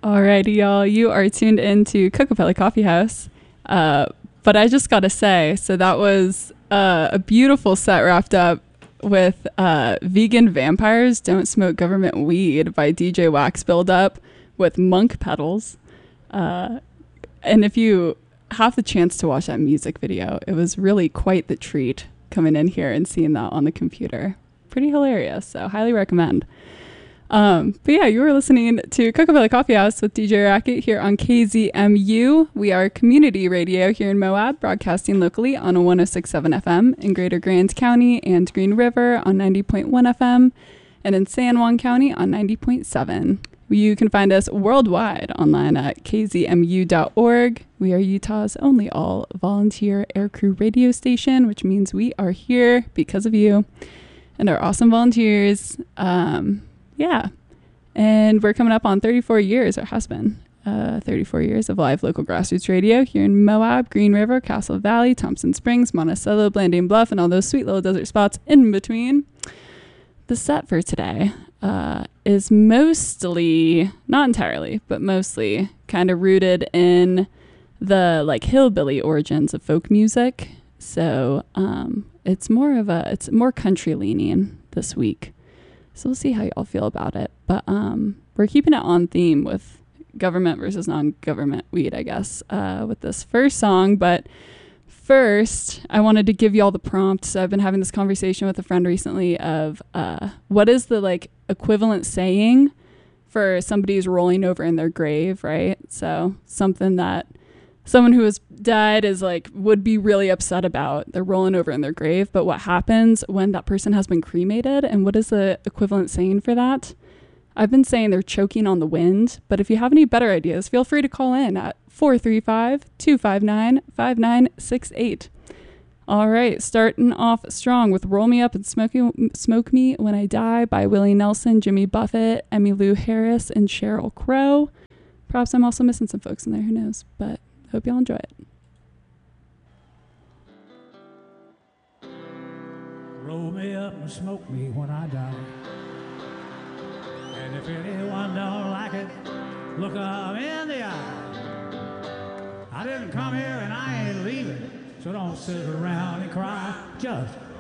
Alrighty, y'all. You are tuned into Cocopelli Coffee House. But I just got to say, so that was a beautiful set wrapped up with Vegan Vampires Don't Smoke Government Weed by DJ Wax Buildup with Monk Pedals. And if you have the chance to watch that music video, it was really quite the treat coming in here and seeing that on the computer. Pretty hilarious, so highly recommend. But yeah, you were listening to Cocopelli Coffee House with DJ Racket here on KZMU. We are community radio here in Moab, broadcasting locally on a 106.7 FM in Greater Grant County and Green River on 90.1 FM and in San Juan County on 90.7. You can find us worldwide online at kzmu.org. We are Utah's only all-volunteer aircrew radio station, which means we are here because of you and our awesome volunteers. Yeah, and we're coming up on 34 years, or has been 34 years of live local grassroots radio here in Moab, Green River, Castle Valley, Thompson Springs, Monticello, Blanding Bluff, and all those sweet little desert spots in between. The set for today is mostly, not entirely, but mostly kind of rooted in the like hillbilly origins of folk music. So it's more country leaning this week. So we'll see how y'all feel about it. But we're keeping it on theme with government versus non-government weed, I guess, with this first song. But first, I wanted to give y'all the prompt. So I've been having this conversation with a friend recently of what is the like equivalent saying for somebody who's rolling over in their grave, right? So something that someone who has died is like would be really upset about. They're rolling over in their grave, but what happens when that person has been cremated, and what is the equivalent saying for that? I've been saying they're choking on the wind, but if you have any better ideas, feel free to call in at 435-259-5968. All right, starting off strong with Roll Me Up and Smoke Me When I Die by Willie Nelson, Jimmy Buffett, Emmylou Harris, and Sheryl Crow. Perhaps I'm also missing some folks in there, who knows, but hope y'all enjoy it. Roll me up and smoke me when I die. And if anyone don't like it, look 'em in the eye. I didn't come here and I ain't leaving, so don't sit around and cry. Just